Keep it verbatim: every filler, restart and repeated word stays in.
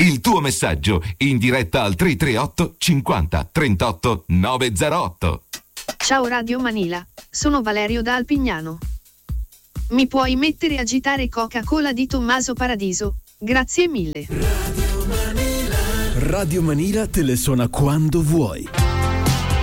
Il tuo messaggio in diretta al tre tre otto cinquanta trentotto novecentotto. Ciao Radio Manila, sono Valerio da Alpignano. Mi puoi mettere a agitare Coca-Cola di Tommaso Paradiso? Grazie mille. Radio Manila te le suona quando vuoi.